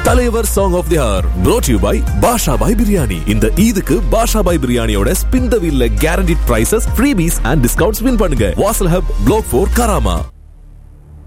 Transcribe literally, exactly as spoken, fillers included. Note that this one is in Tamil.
தலைவர் song of the hour brought to you by பாஷா பாய் பிரியாணி. இந்த ஈதுக்கு பாஷா பாய் பிரியாணியோட spin the வீல்ல guaranteed prices, freebies and discounts win பண்ணுங்க. வாசல் ஹப் Block four கராமா.